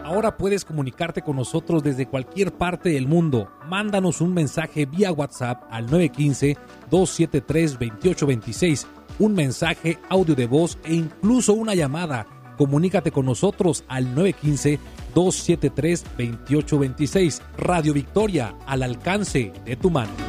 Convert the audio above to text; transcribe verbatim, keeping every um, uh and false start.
Ahora puedes comunicarte con nosotros desde cualquier parte del mundo. Mándanos un mensaje vía WhatsApp al nueve uno cinco, dos siete tres, dos ocho dos seis, un mensaje, audio de voz e incluso una llamada. Comunícate con nosotros al nueve uno cinco, dos siete tres, dos ocho dos seis. Radio Victoria, al alcance de tu mano.